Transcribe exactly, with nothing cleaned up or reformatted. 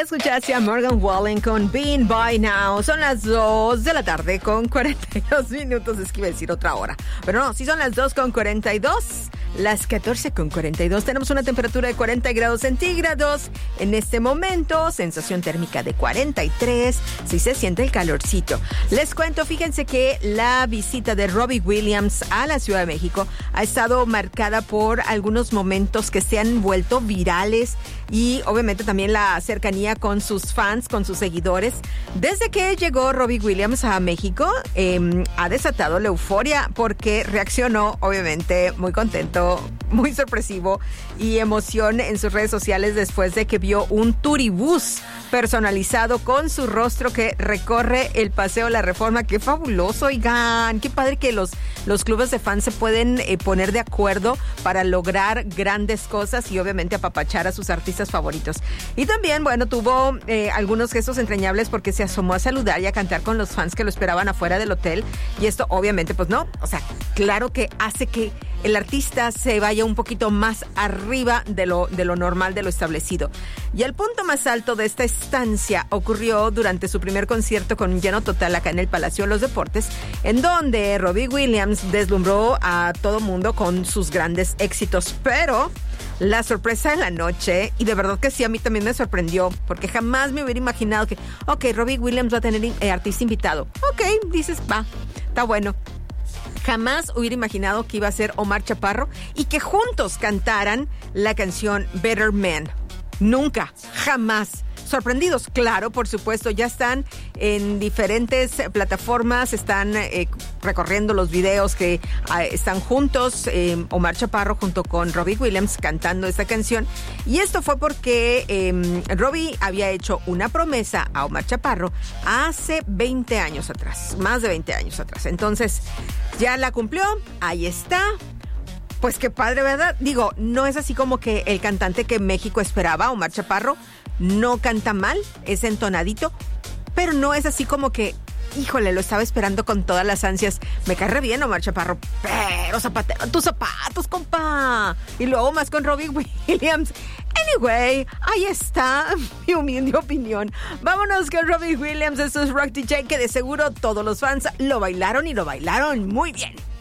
Escuchaste a Morgan Wallen con Being By Now. Son las dos de la tarde con cuarenta y dos minutos. Es que iba a decir otra hora. Pero no, sí son las dos con cuarenta y dos. Las catorce con cuarenta y dos. Tenemos una temperatura de cuarenta grados centígrados. En este momento, sensación térmica de cuarenta y tres. Sí se siente el calorcito. Les cuento, fíjense que la visita de Robbie Williams a la Ciudad de México ha estado marcada por algunos momentos que se han vuelto virales y obviamente también la cercanía con sus fans, con sus seguidores. Desde que llegó Robbie Williams a México, eh, ha desatado la euforia porque reaccionó, obviamente, muy contento, muy sorpresivo y emoción en sus redes sociales después de que vio un turibús personalizado con su rostro que recorre el Paseo La Reforma. ¡Qué fabuloso, oigan! ¡Qué padre que los, los clubes de fans se pueden eh, poner de acuerdo para lograr grandes cosas y obviamente apapachar a sus artistas favoritos! Y también, bueno, tuvo eh, algunos gestos entrañables porque se asomó a saludar y a cantar con los fans que lo esperaban afuera del hotel. Y esto obviamente, pues no, o sea, claro que hace que el artista se vaya un poquito más arriba de lo, de lo normal, de lo establecido. Y el punto más alto de esta estancia ocurrió durante su primer concierto con un lleno total acá en el Palacio de los Deportes, en donde Robbie Williams deslumbró a todo mundo con sus grandes éxitos. Pero la sorpresa de la noche, y de verdad que sí, a mí también me sorprendió, porque jamás me hubiera imaginado que, ok, Robbie Williams va a tener eh, artista invitado. Ok, dices, va, está bueno. Jamás hubiera imaginado que iba a ser Omar Chaparro y que juntos cantaran la canción Better Man. Nunca, jamás. Sorprendidos, claro, por supuesto, ya están en diferentes plataformas, están eh, recorriendo los videos que eh, están juntos, eh, Omar Chaparro junto con Robbie Williams cantando esta canción. Y esto fue porque eh, Robbie había hecho una promesa a Omar Chaparro hace veinte años atrás, más de veinte años atrás. Entonces, ya la cumplió, ahí está. Pues qué padre, ¿verdad? Digo, no es así como que el cantante que México esperaba, Omar Chaparro, no canta mal, es entonadito, pero no es así como que, híjole, lo estaba esperando con todas las ansias. Me cae re bien Omar Chaparro, pero zapatero, tus zapatos, compa. Y luego más con Robbie Williams. Anyway, ahí está mi humilde opinión. Vámonos con Robbie Williams, esto es Rock D J, que de seguro todos los fans lo bailaron y lo bailaron muy bien.